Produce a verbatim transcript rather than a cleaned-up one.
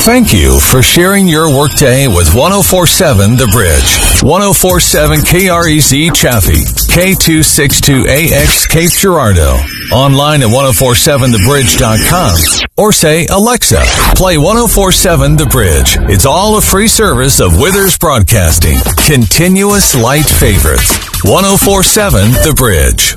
Thank you for sharing your workday with one oh four point seven The Bridge. one oh four point seven K R E Z Chaffee, K two sixty-two A X Cape Girardeau. Online at ten forty-seven the bridge dot com. Or say, Alexa, play ten forty-seven The Bridge. It's all a free service of Withers Broadcasting. Continuous light favorites. ten forty-seven The Bridge.